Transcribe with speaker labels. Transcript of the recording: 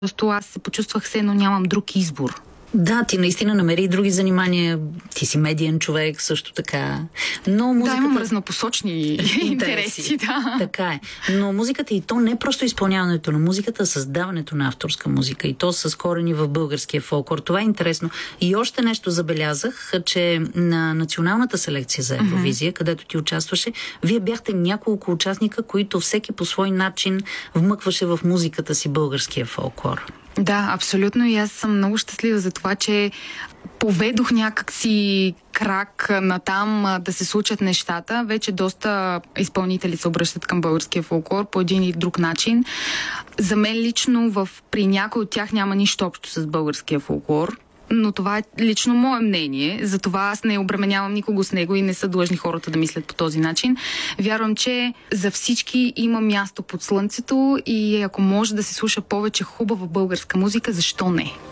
Speaker 1: Просто аз се почувствах все едно нямам друг избор.
Speaker 2: Да, ти наистина намери и други занимания. Ти си медиен човек, също така. Но музиката...
Speaker 1: Да, имам разнопосочни интереси, да.
Speaker 2: Така е. Но музиката и то не е просто изпълняването на музиката, а създаването на авторска музика. И то с корени в българския фолклор. Това е интересно. И още нещо забелязах, че на националната селекция за Евровизия, където ти участваше, вие бяхте няколко участника, които всеки по свой начин вмъкваше в музиката си българския фолклор.
Speaker 1: Да, абсолютно. И аз съм много щастлива за това, че поведох някакси крак натам да се случат нещата. Вече доста изпълнители се обръщат към българския фолклор по един или друг начин. За мен лично при някой от тях няма нищо общо с българския фолклор. Но това е лично мое мнение. Затова аз не обременявам никого с него и не са длъжни хората да мислят по този начин. Вярвам, че за всички има място под слънцето и ако може да се слуша повече хубава българска музика, защо не?